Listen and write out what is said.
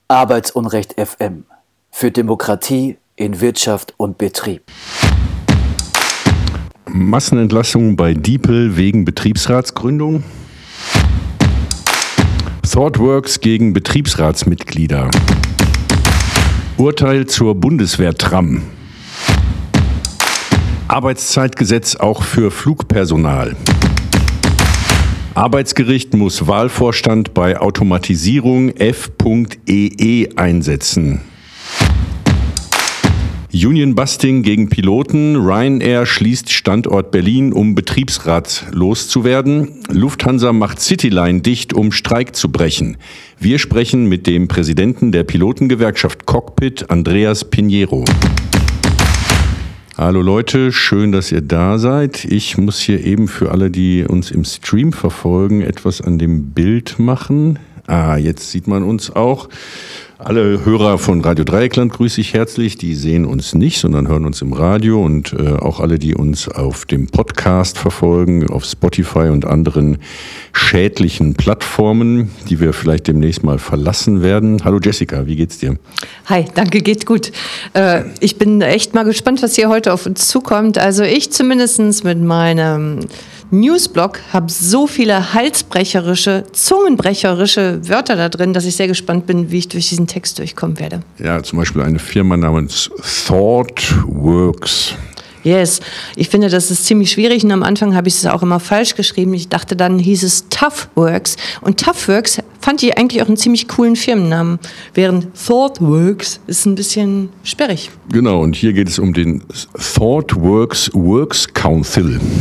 Arbeitsunrecht FM für Demokratie in Wirtschaft und Betrieb. Massenentlassung bei Diepel wegen Betriebsratsgründung. ThoughtWorks gegen Betriebsratsmitglieder. Urteil zur Bundeswehr-Tram. Arbeitszeitgesetz auch für Flugpersonal. Arbeitsgericht muss Wahlvorstand bei Automatisierung F.EE einsetzen. Union-Busting gegen Piloten. Ryanair schließt Standort Berlin, um betriebsratslos zu werden. Lufthansa macht Cityline dicht, um Streik zu brechen. Wir sprechen mit dem Präsidenten der Pilotengewerkschaft Cockpit, Andreas Pinheiro. Hallo Leute, schön, dass ihr da seid. Ich muss hier eben für alle, die uns im Stream verfolgen, etwas an dem Bild machen. Jetzt sieht man uns auch. Alle Hörer von Radio Dreieckland grüße ich herzlich. Die sehen uns nicht, sondern hören uns im Radio. Und auch alle, die uns auf dem Podcast verfolgen, auf Spotify und anderen schädlichen Plattformen, die wir vielleicht demnächst mal verlassen werden. Hallo Jessica, wie geht's dir? Hi, danke, geht gut. Ich bin echt mal gespannt, was hier heute auf uns zukommt. Also ich zumindest mit meinem Newsblog habe so viele halsbrecherische, zungenbrecherische Wörter da drin, dass ich sehr gespannt bin, wie ich durch diesen Text durchkommen werde. Ja, zum Beispiel eine Firma namens ThoughtWorks. Yes, ich finde, das ist ziemlich schwierig und am Anfang habe ich es auch immer falsch geschrieben. Ich dachte, dann hieß es ToughWorks und ToughWorks fand ich eigentlich auch einen ziemlich coolen Firmennamen, während ThoughtWorks ist ein bisschen sperrig. Genau, und hier geht es um den ThoughtWorks Works Council.